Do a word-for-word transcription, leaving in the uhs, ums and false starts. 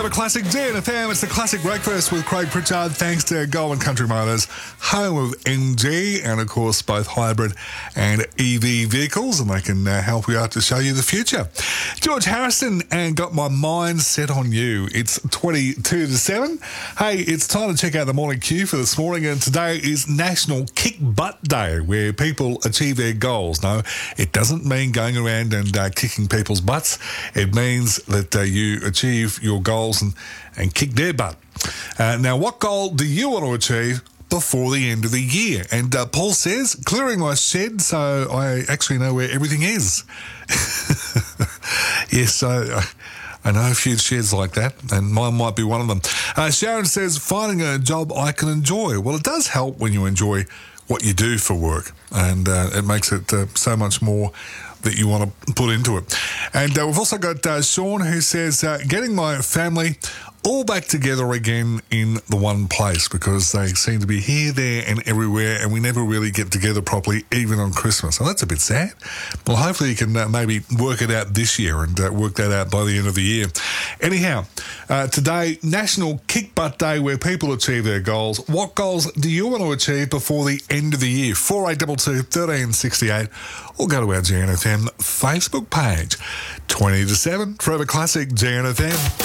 Forever Classic D N F M. It's the Classic Breakfast with Craig Pritchard, thanks to Goldwyn Country Motors, home of M G, and of course both hybrid and E V vehicles, and they can uh, help you out to show you the future. George Harrison and Got My Mind Set on You. It's twenty-two to seven. Hey, it's time to check out the morning queue for this morning, and today is National Kick Butt Day, where people achieve their goals. No, it doesn't mean going around and uh, kicking people's butts. It means that uh, you achieve your goals and, and kick their butt. Uh, now, what goal do you want to achieve before the end of the year? And uh, Paul says, clearing my shed so I actually know where everything is. Yes, so uh, I know a few sheds like that, and mine might be one of them. Uh, Sharon says, finding a job I can enjoy. Well, it does help when you enjoy what you do for work, and uh, it makes it uh, so much more that you want to put into it. And uh, we've also got uh, Sean, who says, uh, getting my family all back together again in the one place, because they seem to be here, there and everywhere, and we never really get together properly, even on Christmas. And that's a bit sad. Well, hopefully you can uh, maybe work it out this year and uh, work that out by the end of the year. Anyhow, uh, today, National Kick Butt Day, where people achieve their goals. What goals do you want to achieve before the end of the year? four eight two two, one three six eight, or go to our G N F M Facebook page. twenty to seven, Forever Classic G N F M.